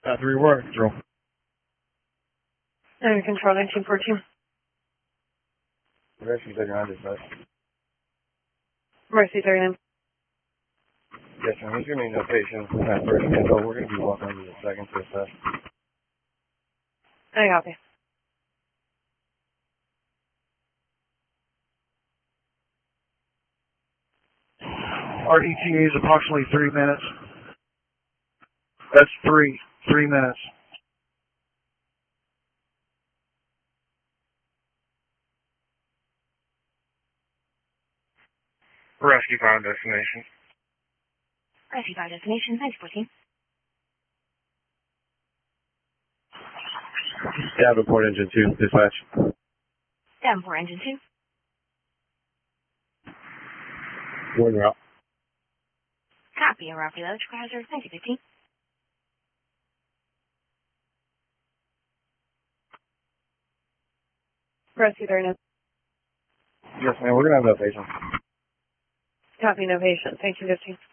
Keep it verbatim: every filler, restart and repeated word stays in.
Uh, three work, control. Under control, nineteen fourteen. Rescue thirty-nine dispatch. Mercy thirty-nine. Yes, ma'am. He's giving me no patient at first control. We're going to be walking over to the second dispatch. I copy. Our E T A is approximately three minutes. That's three. Three minutes. Rescue five destination. Rescue five destination, nineteen fourteen. Davenport engine two dispatch. Davenport engine two. One route. Copy, a route reload, hazard, nineteen fifteen. Rescue thirty-nine. Yes, ma'am. We're going to have no patient. Copy, no patient, nineteen fifteen.